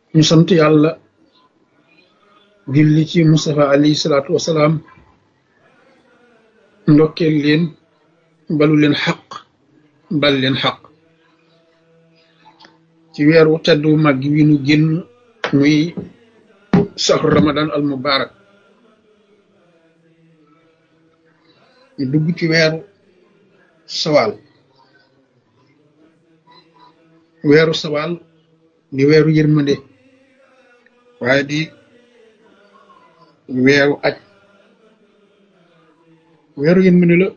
ñu sant yàlla julli ci Mustafa alayhi salaatu wasalaam ndokkeel leen balu leen xaq bal leen xaq ci weeru tedd wu mag wi nu génn muy sahru ramadan al mubarak ñu dugg ci weeru sawaal di weeru yërmande waaye di weeru aj weeru yërmande la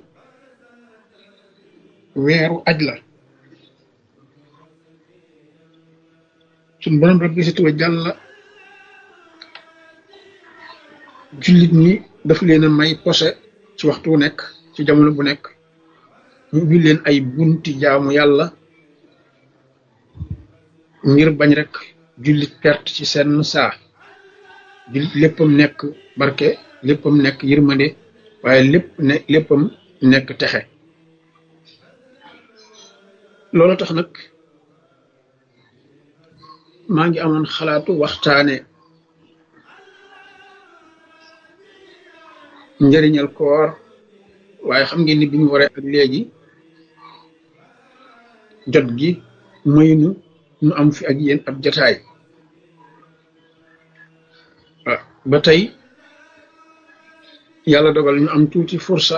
weeru aj la suñ borom rabbi si tuwa jàlla jullit ñi daf leen a may posé ci waxtu wu nekk ci jamono bu nekk ñu ubbi leen ay bunti jaamu yàlla ngir bañ rek jullit perte ci seen saa jullit léppam nekk barke léppam nekk yërmande waaye léppam nekk texe loolu tax nag maa ngi amoon xalaatu waxtaane njëriñal koor waaye xam ngeen ni bi ñu waree ak léegi jot gi maynu nu am fi ak yéen ab jataay ba tey yàlla dogal ñu am tuuti fursa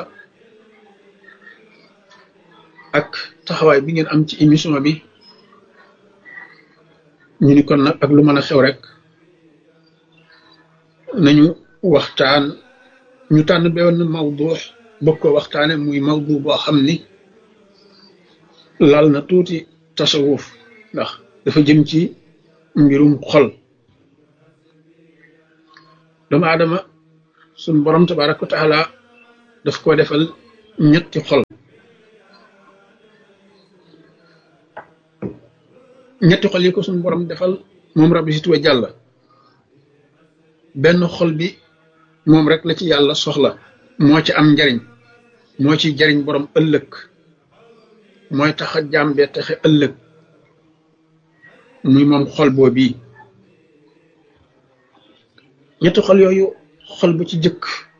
ak taxawaay bi ngeen am ci émission bi ñu ni kon nag ak lu mën a xew rek nañu waxtaan ñu tànn benn mawdu bëgg ko waxtaane muy mawdu boo xam ni lal na tuuti tasawuf ndax dafa jëm ci mbirum xol doomu aadama suñ borom tabaraka wa taala daf ko defal ñetti xol yi ko suñ borom defal moom rabbi si tuwa jàlla benn xol bi moom rek la ci yàlla soxla moo ci am njariñ moo ci jariñ borom ëllëg mooy tax a jàmbee taxe ëllëg muy moom xol boo bii ñetti xol yooyu xol bu ci jëkk